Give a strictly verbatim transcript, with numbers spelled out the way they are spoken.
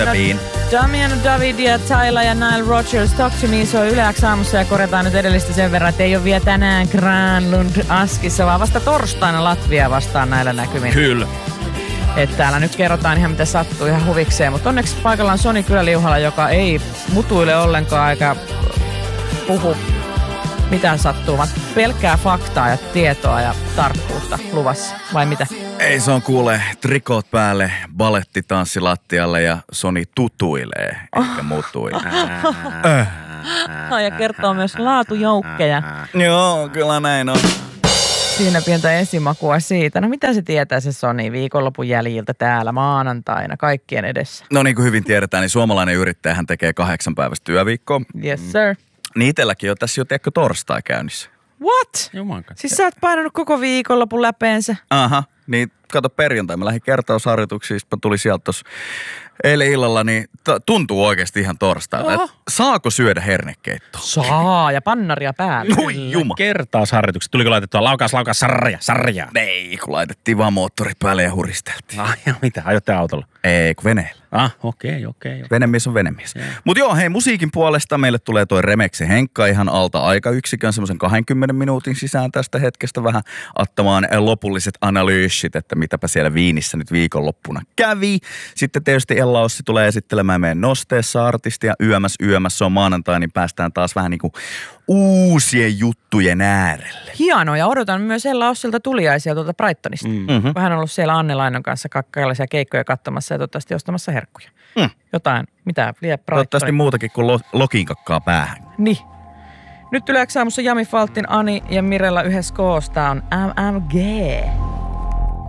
Bean. Damian, David ja Tyler ja Nile Rodgers, Talk to Me, se on Yle X aamussa ja korjataan nyt edellistä sen verran, että ei ole vielä tänään Granlund Askissa, vaan vasta torstaina Latvia vastaan näillä näkymin. Kyllä. Että täällä nyt kerrotaan ihan mitä sattuu ihan huvikseen, mutta onneksi paikalla on Soni Kyläliuhala, joka ei mutuile ollenkaan eikä puhu mitään sattuu, vaan pelkkää faktaa ja tietoa ja tarkkuutta luvassa, vai mitä? Ei, se on kuule trikot päälle, balettitanssi lattialle ja Soni tutuilee, ehkä mutui. Ja kertoo myös laatujoukkeja. Joo, kyllä näin on. Siinä pientä esimakua siitä. No mitä se tietää se Soni viikonlopun jäljiltä täällä maanantaina kaikkien edessä? No niin kuin hyvin tiedetään, niin suomalainen yrittäjähän tekee kahdeksan päivästä työviikkoa. Yes sir. Niin itselläkin on tässä jo tiedätkö torstai käynnissä. What? Jumankaan. Siis sä oot painanut koko viikonlopun läpeensä. Aha, niin kato perjantai, mä lähdin kertausharjoituksiin, sitten mä tulin sieltä tossa eilen illalla, niin t- tuntuu oikeasti ihan torstailta. Et saako syödä hernekeittoa? Saa, ja pannaria päälle. Ui juma. Kertausharjoitukset. Tuliko laitettua laukaus, laukaus, sarja, sarja? Ei, kun laitettiin vaan moottori päälle ja huristeltiin. Ah, ja mitä? Ajoitte autolla? Ei, kun veneellä. Ah, okei, okay, okei. Okay, okay. Venemies on venemies. Mutta joo, hei, musiikin puolesta meille tulee toi Remeksen Henkka ihan alta aikayksikön semmoisen kahdenkymmenen minuutin sisään tästä hetkestä vähän ottamaan lopulliset analyysit, että mitäpä siellä Viinissä nyt viikonloppuna kävi. Sitten tietysti Ella Ossi tulee esittelemään meidän Nosteessa artistia yömäs yömäs, se on maanantai, niin päästään taas vähän niin kuin uusien juttujen äärelle. Hienoa, ja odotan myös Ella Ossilta tuliaisia tuolta Brightonista. Mm-hmm. Vähän ollut siellä Anne Lainon kanssa kakkaillisia keikkoja katsomassa ja toivottavasti ostamassa herkkuja. Mm. Jotain, mitä liian Brightonin. Toivottavasti muutakin kuin lo- lokinkakkaa päähän. Niin. Nyt Yle X aamussa Jami Faltin, Ani ja Mirella yhdessä koosta on M M G.